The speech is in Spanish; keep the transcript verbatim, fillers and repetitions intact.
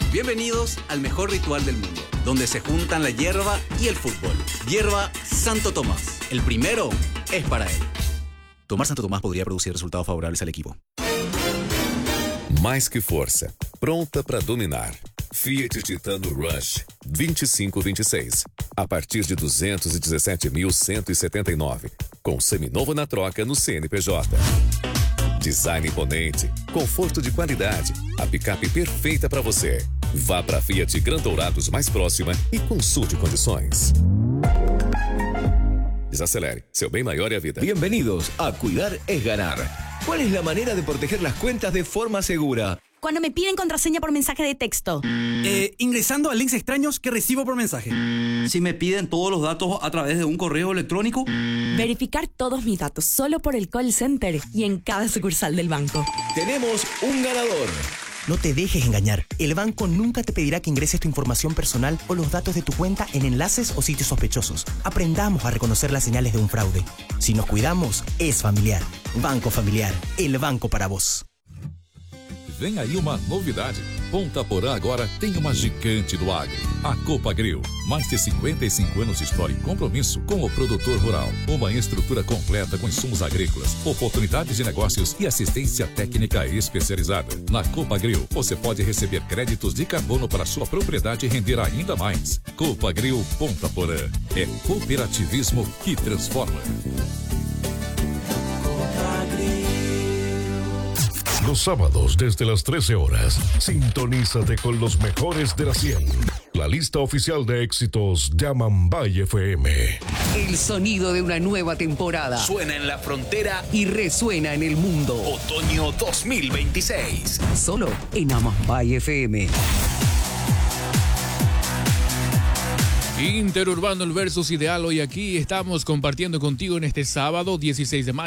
Bienvenidos al mejor ritual del mundo, donde se juntan la hierba y el fútbol. Hierba Santo Tomás. El primero es para él. Tomar Santo Tomás podría producir resultados favorables al equipo. Mais que força. Pronta para dominar. Fiat Titano Rush vinte e cinco vinte e seis. A partir de duzentos e dezessete mil cento e setenta e nove. Com seminovo na troca no C N P J. Design imponente, conforto de qualidade, a picape perfeita para você. Vá para a Fiat Gran Dourados mais próxima e consulte condições. Desacelere, seu bem maior é a vida. Bienvenidos a Cuidar es Ganar. ¿Cuál es la manera de proteger las cuentas de forma segura? Cuando me piden contraseña por mensaje de texto. Eh, ingresando a links extraños que recibo por mensaje. Si me piden todos los datos a través de un correo electrónico. Verificar todos mis datos solo por el call center y en cada sucursal del banco. Tenemos un ganador. No te dejes engañar. El banco nunca te pedirá que ingreses tu información personal o los datos de tu cuenta en enlaces o sitios sospechosos. Aprendamos a reconocer las señales de un fraude. Si nos cuidamos, es familiar. Banco Familiar, el banco para vos. Vem aí uma novidade. Ponta Porã agora tem uma gigante do agro, a Copagril. Mais de cinquenta e cinco anos de história e compromisso com o produtor rural. Uma estrutura completa com insumos agrícolas, oportunidades de negócios e assistência técnica especializada. Na Copagril, você pode receber créditos de carbono para sua propriedade e render ainda mais. Copagril Ponta Porã. É cooperativismo que transforma. Los sábados desde las trece horas, sintonízate con los mejores de la cien. La lista oficial de éxitos de Amambay F M. El sonido de una nueva temporada. Suena en la frontera y resuena en el mundo. Otoño dos mil veintiséis. Solo en Amambay F M. Interurbano, el versus ideal. Hoy aquí estamos compartiendo contigo en este sábado dieciséis de mayo.